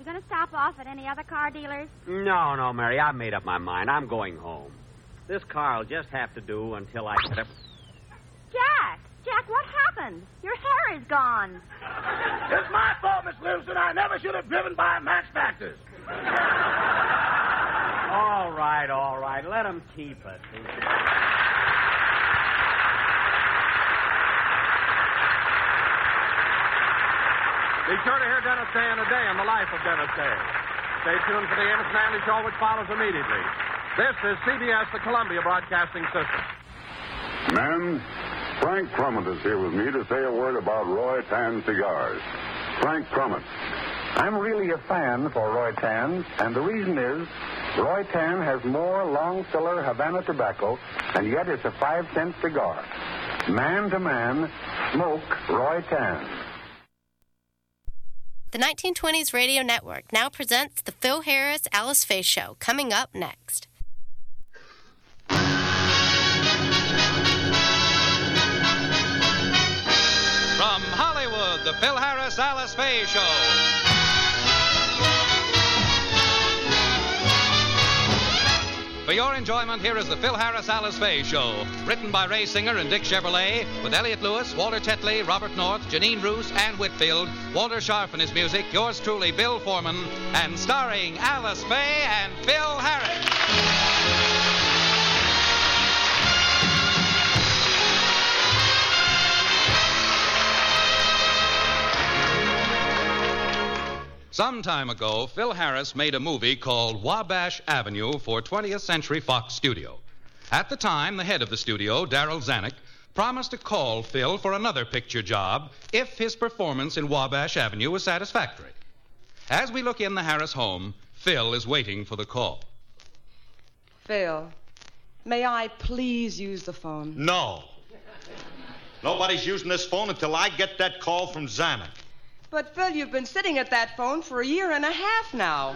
going to stop off at any other car dealers? No, Mary. I've made up my mind. I'm going home. This car will just have to do until I get up. Jack, what happened? Your hair is gone. It's my fault, Miss Wilson. I never should have driven by matchbacks. All right. Let them keep it. Be sure to hear Dennis Day in a Day on the life of Dennis Day. Stay tuned for the Amos Manley Show, which follows immediately. This is CBS, the Columbia Broadcasting System. Men, Frank Crumit is here with me to say a word about Roy Tan cigars. Frank Crumit. I'm really a fan for Roy Tan, and the reason is Roy Tan has more long-filler Havana tobacco, and yet it's a 5-cent cigar. Man to man, smoke Roy Tan. The 1920s Radio Network now presents the Phil Harris Alice Faye Show, coming up next. From Hollywood, the Phil Harris Alice Faye Show. For your enjoyment, here is the Phil Harris Alice Faye Show, written by Ray Singer and Dick Chevrolet, with Elliot Lewis, Walter Tetley, Robert North, Janine Roos, Ann Whitfield, Walter Scharf and his music, yours truly, Bill Foreman, and starring Alice Faye and Phil Harris. Some time ago, Phil Harris made a movie called Wabash Avenue for 20th Century Fox Studio. At the time, the head of the studio, Darryl Zanuck, promised to call Phil for another picture job if his performance in Wabash Avenue was satisfactory. As we look in the Harris home, Phil is waiting for the call. Phil, may I please use the phone? No. Nobody's using this phone until I get that call from Zanuck. But, Phil, you've been sitting at that phone for 1.5 years now.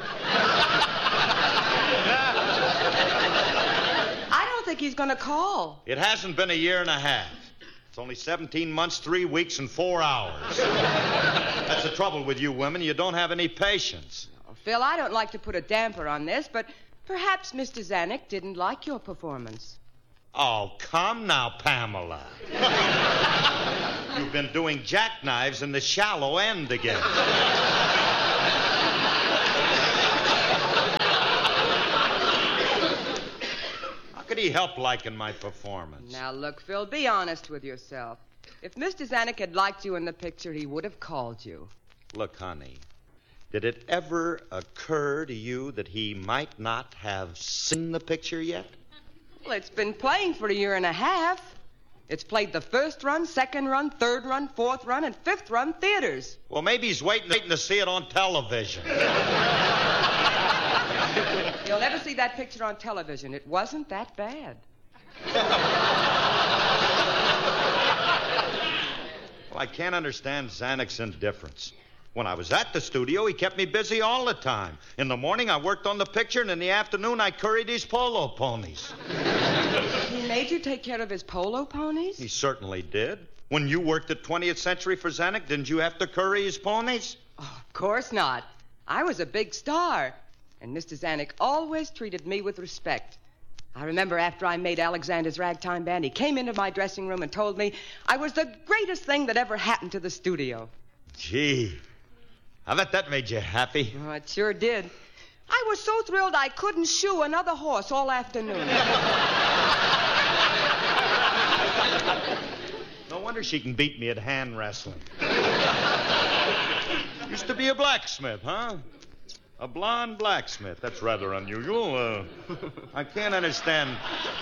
I don't think he's going to call. It hasn't been 1.5 years. It's only 17 months, 3 weeks, and 4 hours. That's the trouble with you women. You don't have any patience. Oh, Phil, I don't like to put a damper on this, but perhaps Mr. Zanuck didn't like your performance. Oh, come now, Pamela. You've been doing jackknives in the shallow end again. How could he help liking my performance? Now, look, Phil, be honest with yourself. If Mr. Zanuck had liked you in the picture, he would have called you. Look, honey, did it ever occur to you that he might not have seen the picture yet? Well, it's been playing for 1.5 years. It's played the first run, second run, third run, fourth run, and fifth run theaters. Well, maybe he's waiting to see it on television. You'll never see that picture on television. It wasn't that bad. Well, I can't understand Zanuck's indifference. When I was at the studio, he kept me busy all the time. In the morning, I worked on the picture, and in the afternoon, I curried his polo ponies. He made you take care of his polo ponies? He certainly did. When you worked at 20th Century for Zanuck, didn't you have to curry his ponies? Oh, of course not. I was a big star, and Mr. Zanuck always treated me with respect. I remember after I made Alexander's Ragtime Band, he came into my dressing room and told me I was the greatest thing that ever happened to the studio. Gee, I bet that made you happy. Oh, it sure did. I was so thrilled I couldn't shoe another horse all afternoon. No wonder she can beat me at hand wrestling. Used to be a blacksmith, huh? A blonde blacksmith. That's rather unusual. I can't understand.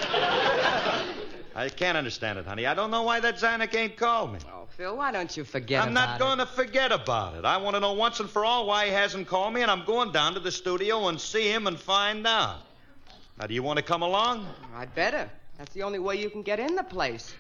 I can't understand it, honey. I don't know why that Zanuck ain't called me. Oh, Phil, why don't you forget I'm not going to forget about it. I want to know once and for all why he hasn't called me, and I'm going down to the studio and see him and find out. Now, do you want to come along? I'd better. That's the only way you can get in the place.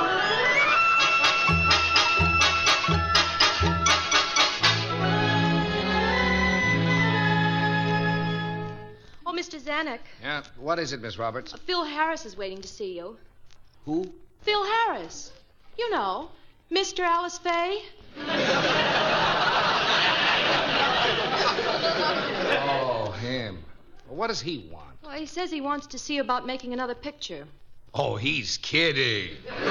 Oh, Mr. Zanuck. Yeah, what is it, Miss Roberts? Phil Harris is waiting to see you. Who? Phil Harris. You know, Mr. Alice Faye. What does he want? Well, he says he wants to see you about making another picture. Oh, he's kidding.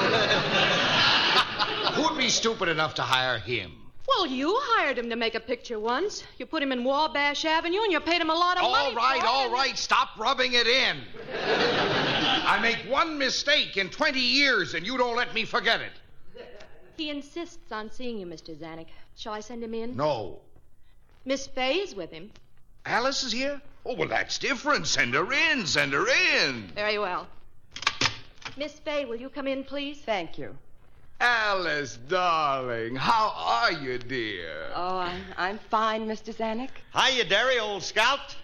Who'd be stupid enough to hire him? Well, you hired him to make a picture once. You put him in Wabash Avenue and you paid him a lot of money. All right. Stop rubbing it in. I make one mistake in 20 years and you don't let me forget it. He insists on seeing you, Mr. Zanuck. Shall I send him in? No. Miss Fay's with him. Alice is here? Oh, well, that's different. Send her in. Very well. Miss Fay, will you come in, please? Thank you. Alice, darling, how are you, dear? Oh, I'm fine, Mr. Zanuck. Hiya, Derry, old scout.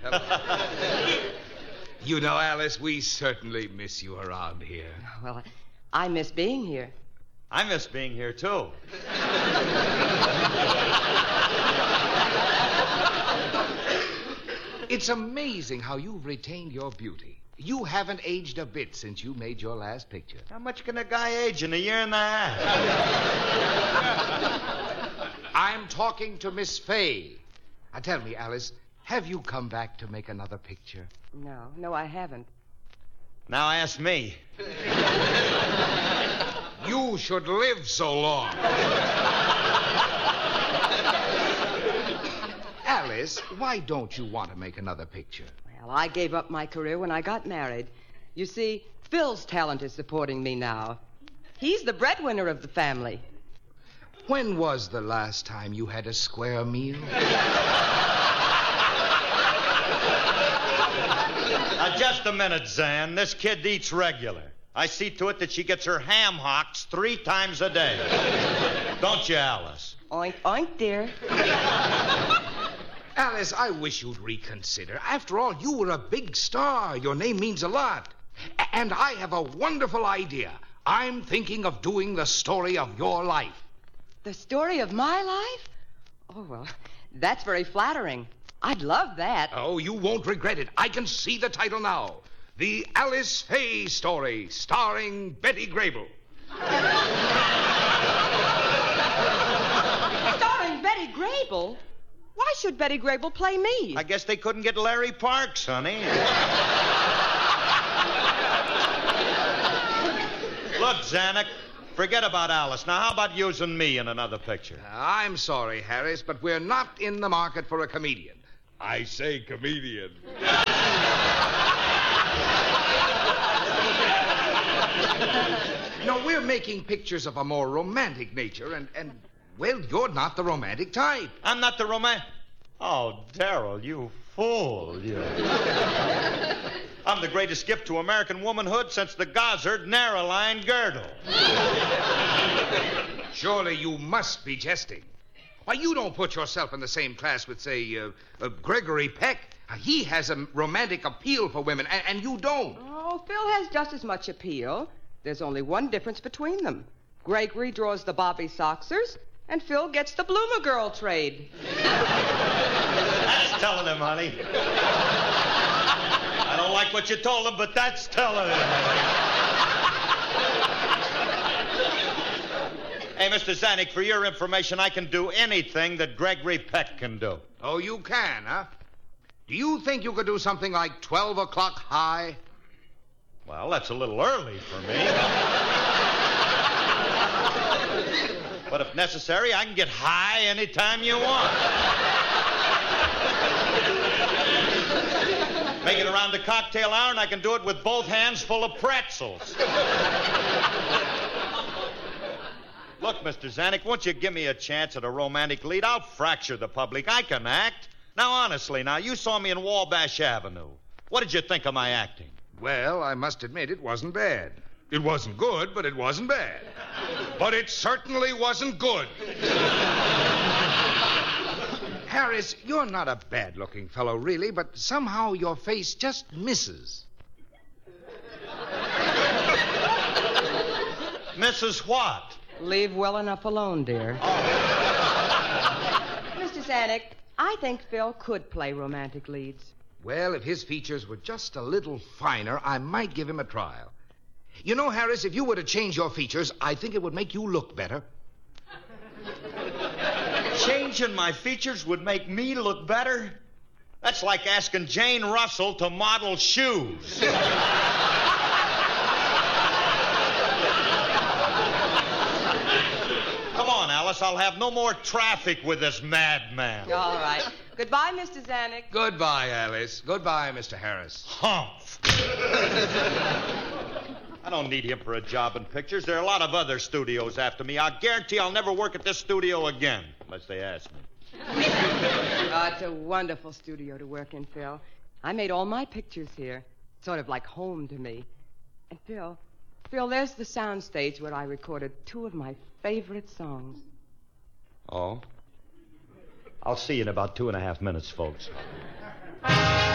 You know, Alice, we certainly miss you around here. Well, I miss being here. I miss being here, too. It's amazing how you've retained your beauty. You haven't aged a bit since you made your last picture. How much can a guy age in a year and a half? I'm talking to Miss Fay. Now, tell me, Alice, have you come back to make another picture? No, I haven't. Now ask me. You should live so long. Alice, why don't you want to make another picture? Well, I gave up my career when I got married. You see, Phil's talent is supporting me now. He's the breadwinner of the family. When was the last time you had a square meal? Now, just a minute, Zan. This kid eats regular. I see to it that she gets her ham hocks 3 times a day. Don't you, Alice? Oink, oink, dear. Alice, I wish you'd reconsider. After all, you were a big star. Your name means a lot. And I have a wonderful idea. I'm thinking of doing the story of your life. The story of my life? Oh, well, that's very flattering. I'd love that. Oh, you won't regret it. I can see the title now. The Alice Faye Story, starring Betty Grable. Starring Betty Grable? Why should Betty Grable play me? I guess they couldn't get Larry Parks, honey. Look, Zanuck, forget about Alice. Now, how about using me in another picture? I'm sorry, Harris, but we're not in the market for a comedian. I say comedian. No, we're making pictures of a more romantic nature, and well, you're not the romantic type. I'm not the romantic... Oh, Darrell, you fool, you. I'm the greatest gift to American womanhood since the Gozzard Narrow-Line Girdle. Surely you must be jesting. Why, you don't put yourself in the same class with, say, Gregory Peck. He has a romantic appeal for women, and you don't. Oh, Phil has just as much appeal. There's only one difference between them. Gregory draws the Bobby Soxers, and Phil gets the Bloomer Girl trade. That's telling him, honey. I don't like what you told him, but that's telling him. Hey, Mr. Zanuck, for your information, I can do anything that Gregory Peck can do. Oh, you can, huh? Do you think you could do something like 12 o'clock high? Well, that's a little early for me. But if necessary, I can get high anytime you want. Make it around the cocktail hour, and I can do it with both hands full of pretzels. Look, Mr. Zanuck, won't you give me a chance at a romantic lead? I'll fracture the public. I can act. Now, honestly, you saw me in Wabash Avenue. What did you think of my acting? Well, I must admit it wasn't bad. It wasn't good, but it wasn't bad. But it certainly wasn't good. Harris, you're not a bad-looking fellow, really, but somehow your face just misses. Mrs. What? Leave well enough alone, dear. Mr. Zanuck, I think Phil could play romantic leads. Well, if his features were just a little finer, I might give him a trial. You know, Harris, if you were to change your features, I think it would make you look better. Changing my features would make me look better? That's like asking Jane Russell to model shoes. Come on, Alice. I'll have no more traffic with this madman. All right. Goodbye, Mr. Zanuck. Goodbye, Alice. Goodbye, Mr. Harris. Humph. I don't need him for a job in pictures. There are a lot of other studios after me. I guarantee I'll never work at this studio again, unless they ask me. Oh, it's a wonderful studio to work in, Phil. I made all my pictures here. Sort of like home to me. And Phil, there's the sound stage where I recorded 2 of my favorite songs. Oh? I'll see you in about 2.5 minutes, folks.